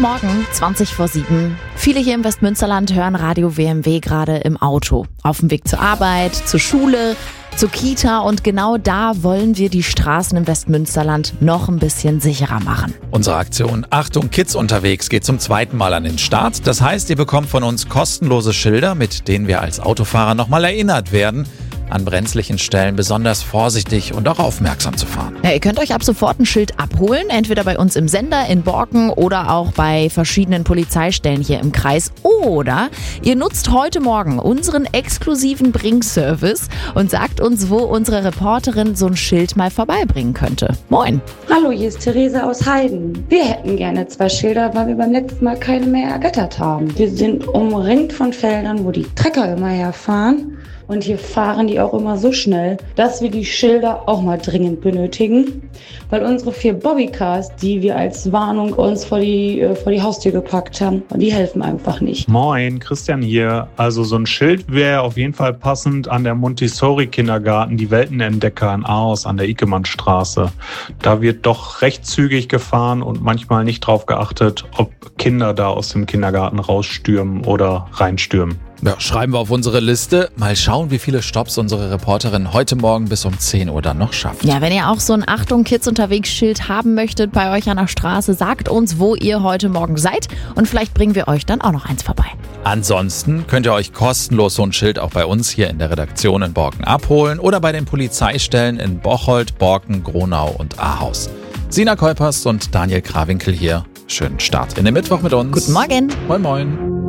Mittwochmorgen, 20:07. Viele hier im Westmünsterland hören Radio WMW gerade im Auto. Auf dem Weg zur Arbeit, zur Schule, zur Kita und genau da wollen wir die Straßen im Westmünsterland noch ein bisschen sicherer machen. Unsere Aktion Achtung Kids unterwegs geht zum zweiten Mal an den Start. Das heißt, ihr bekommt von uns kostenlose Schilder, mit denen wir als Autofahrer nochmal erinnert werden, an brenzlichen Stellen besonders vorsichtig und auch aufmerksam zu fahren. Ja, ihr könnt euch ab sofort ein Schild abholen, entweder bei uns im Sender in Borken oder auch bei verschiedenen Polizeistellen hier im Kreis. Oder ihr nutzt heute Morgen unseren exklusiven Bringservice und sagt uns, wo unsere Reporterin so ein Schild mal vorbeibringen könnte. Moin! Hallo, hier ist Therese aus Heiden. Wir hätten gerne 2 Schilder, weil wir beim letzten Mal keine mehr ergattert haben. Wir sind umringt von Feldern, wo die Trecker immer herfahren. Und hier fahren die auch immer so schnell, dass wir die Schilder auch mal dringend benötigen. Weil unsere 4 Bobbycars, die wir als Warnung uns vor die Haustür gepackt haben, die helfen einfach nicht. Moin, Christian hier. Also so ein Schild wäre auf jeden Fall passend an der Montessori-Kindergarten, die Weltenentdecker in Ahaus an der Ikemannstraße. Da wird doch recht zügig gefahren und manchmal nicht drauf geachtet, ob Kinder da aus dem Kindergarten rausstürmen oder reinstürmen. Ja, schreiben wir auf unsere Liste. Mal schauen, wie viele Stopps unsere Reporterin heute Morgen bis um 10 Uhr dann noch schafft. Ja, wenn ihr auch so ein Achtung Kids unterwegs Schild haben möchtet bei euch an der Straße, sagt uns, wo ihr heute Morgen seid und vielleicht bringen wir euch dann auch noch eins vorbei. Ansonsten könnt ihr euch kostenlos so ein Schild auch bei uns hier in der Redaktion in Borken abholen oder bei den Polizeistellen in Bocholt, Borken, Gronau und Ahaus. Sina Kolpers und Daniel Krawinkel hier. Schönen Start in den Mittwoch mit uns. Guten Morgen. Moin moin.